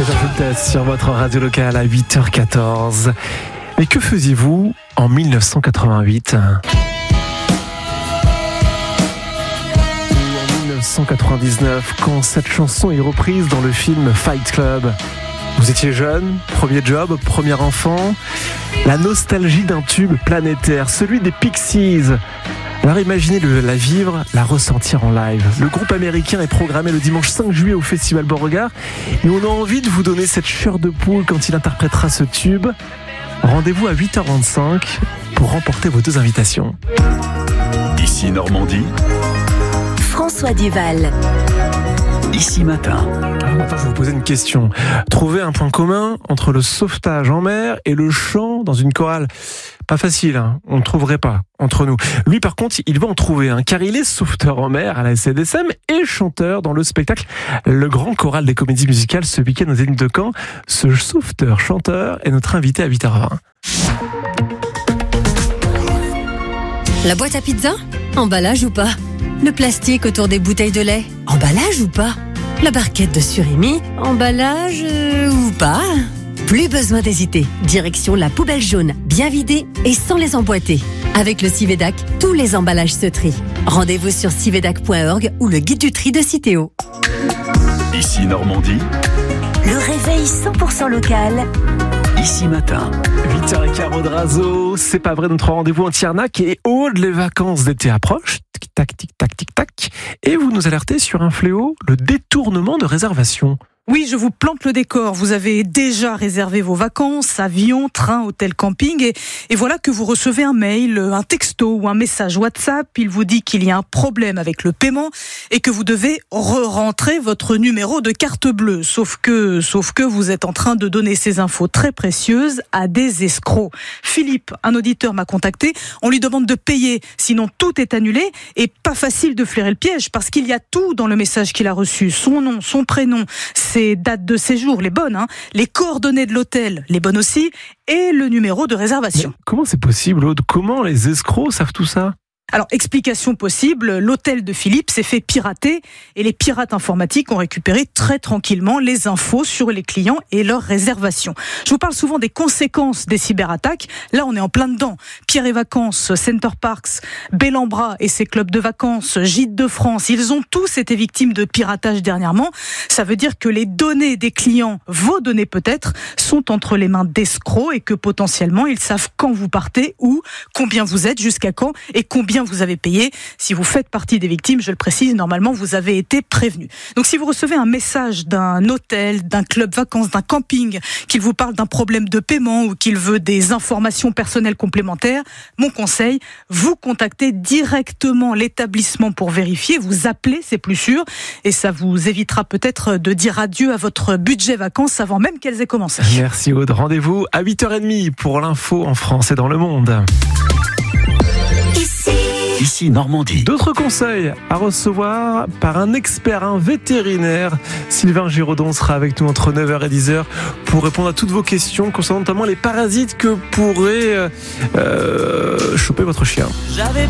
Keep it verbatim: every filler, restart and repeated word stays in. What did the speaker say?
C'est Georges Tess sur votre radio locale à huit heures quatorze. Mais que faisiez-vous en dix-neuf cent quatre-vingt-huit ? Ou en dix-neuf cent quatre-vingt-dix-neuf, quand cette chanson est reprise dans le film Fight Club. Vous étiez jeune, premier job, premier enfant. La nostalgie d'un tube planétaire, celui des Pixies. Alors imaginez le, la vivre, la ressentir en live. Le groupe américain est programmé le dimanche cinq juillet au Festival Beauregard et on a envie de vous donner cette chair de poule quand il interprétera ce tube. Rendez-vous à huit heures vingt-cinq pour remporter vos deux invitations. Ici Normandie. François Duval. Ici Matin. Alors maintenant, je vais vous poser une question. Trouvez un point commun entre le sauvetage en mer et le chant dans une chorale. Pas facile, hein, on ne trouverait pas entre nous. Lui, par contre, il va en trouver un, car il est sauveteur en mer à la C D S M et chanteur dans le spectacle Le Grand Choral des Comédies Musicales ce week-end aux Zénith de Caen. Ce sauveteur-chanteur est notre invité à huit heures vingt. La boîte à pizza ? Emballage ou pas ? Le plastique autour des bouteilles de lait ? Emballage ou pas ? La barquette de surimi ? Emballage euh, ou pas ? Plus besoin d'hésiter. Direction la poubelle jaune, bien vidée et sans les emboîter. Avec le Civedac, tous les emballages se trient. Rendez-vous sur civedac point org ou le guide du tri de Citeo. Ici Normandie. Le réveil cent pour cent local. Ici Matin. huit heures quinze au Drazo, c'est pas vrai, notre rendez-vous en Tiernac et Aude, les vacances d'été approchent. Tic-tac, tic-tac, tic-tac. Et vous nous alertez sur un fléau, le détournement de réservation. Oui, je vous plante le décor. Vous avez déjà réservé vos vacances, avion, train, hôtel, camping, et, et voilà que vous recevez un mail, un texto ou un message WhatsApp. Il vous dit qu'il y a un problème avec le paiement et que vous devez re-rentrer votre numéro de carte bleue. Sauf que, sauf que vous êtes en train de donner ces infos très précieuses à des escrocs. Philippe, un auditeur, m'a contacté. On lui demande de payer, sinon tout est annulé. Et pas facile de flairer le piège parce qu'il y a tout dans le message qu'il a reçu. Son nom, son prénom, ses dates de séjour, les bonnes, hein, les coordonnées de l'hôtel, les bonnes aussi, et le numéro de réservation. Mais comment c'est possible, Aude ? Comment les escrocs savent tout ça ? Alors, explication possible, l'hôtel de Philippe s'est fait pirater et les pirates informatiques ont récupéré très tranquillement les infos sur les clients et leurs réservations. Je vous parle souvent des conséquences des cyberattaques. Là, on est en plein dedans. Pierre et Vacances, Center Parcs, Bellambra et ses clubs de vacances, Gîtes de France, ils ont tous été victimes de piratage dernièrement. Ça veut dire que les données des clients, vos données peut-être, sont entre les mains d'escrocs et que potentiellement, ils savent quand vous partez, où, combien vous êtes, jusqu'à quand et combien vous avez payé. Si vous faites partie des victimes, je le précise, normalement vous avez été prévenu. Donc si vous recevez un message d'un hôtel, d'un club vacances, d'un camping, qu'il vous parle d'un problème de paiement ou qu'il veut des informations personnelles complémentaires, mon conseil, vous contactez directement l'établissement pour vérifier, vous appelez, c'est plus sûr, et ça vous évitera peut-être de dire adieu à votre budget vacances avant même qu'elles aient commencé. Merci Aude, rendez-vous à huit heures trente pour l'info en France et dans le monde. Ici Normandie. D'autres conseils à recevoir par un expert, un vétérinaire. Sylvain Giraudon sera avec nous entre neuf heures et dix heures pour répondre à toutes vos questions concernant notamment les parasites que pourrait euh, choper votre chien. J'avais